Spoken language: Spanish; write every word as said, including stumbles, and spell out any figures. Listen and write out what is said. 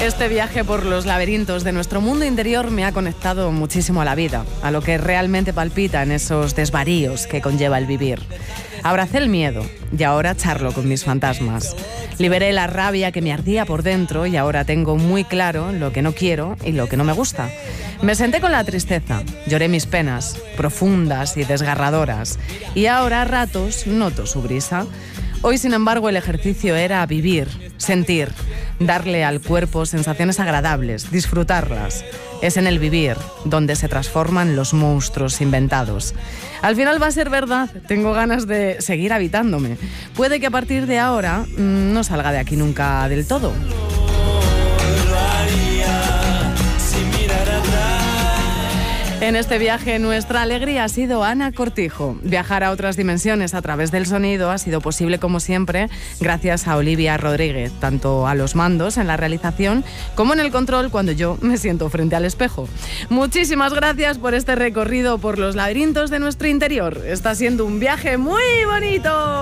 Este viaje por los laberintos de nuestro mundo interior me ha conectado muchísimo a la vida, a lo que realmente palpita en esos desvaríos que conlleva el vivir. Abracé el miedo y ahora charlo con mis fantasmas. Liberé la rabia que me ardía por dentro y ahora tengo muy claro lo que no quiero y lo que no me gusta. Me senté con la tristeza, lloré mis penas, profundas y desgarradoras, y ahora a ratos noto su brisa. Hoy, sin embargo, el ejercicio era vivir, sentir, darle al cuerpo sensaciones agradables, disfrutarlas. Es en el vivir donde se transforman los monstruos inventados. Al final va a ser verdad, tengo ganas de seguir habitándome. Puede que a partir de ahora mmm, no salga de aquí nunca del todo. En este viaje nuestra alegría ha sido Ana Cortijo. Viajar a otras dimensiones a través del sonido ha sido posible, como siempre, gracias a Olivia Rodríguez, tanto a los mandos en la realización como en el control cuando yo me siento frente al espejo. Muchísimas gracias por este recorrido por los laberintos de nuestro interior. Está siendo un viaje muy bonito.